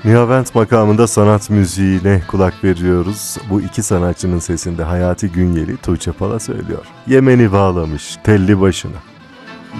Nihavent makamında sanat müziğine kulak veriyoruz. Bu iki sanatçının sesinde Hayati Günyeli, Tuğçe Pala söylüyor. Yemeni bağlamış telli başına.